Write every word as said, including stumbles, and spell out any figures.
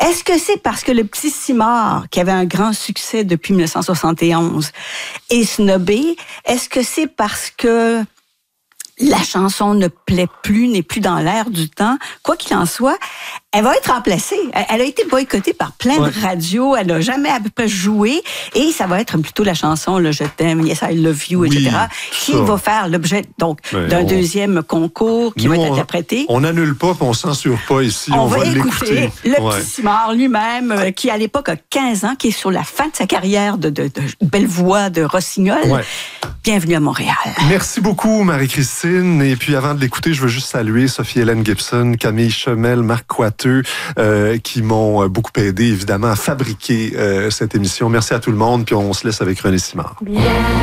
Est-ce que c'est parce que le petit Simard, qui avait un grand succès depuis dix-neuf cent soixante et onze, est snobé? Est-ce que c'est parce que la chanson ne plaît plus, n'est plus dans l'air du temps? Quoi qu'il en soit, elle va être remplacée. Elle a été boycottée par plein ouais. de radios. Elle n'a jamais à peu près joué. Et ça va être plutôt la chanson là, « Je t'aime »,« Yes, I love you », oui, et cetera, qui ça. va faire l'objet donc ouais, d'un on... deuxième concours qui Nous, va être interprété. On n'annule pas, puis on ne censure pas ici. On, on va, va l'écouter. Le ouais. petit Simard lui-même, euh, qui à l'époque a quinze ans, qui est sur la fin de sa carrière de, de, de belle voix de rossignol. Ouais. Bienvenue à Montréal. Merci beaucoup, Marie-Christine. Et puis, avant de l'écouter, je veux juste saluer Sophie-Hélène Gibson, Camille Chemel, Marc Coiteux, euh, qui m'ont beaucoup aidé, évidemment, à fabriquer euh, cette émission. Merci à tout le monde, puis on se laisse avec René Simard. Bien.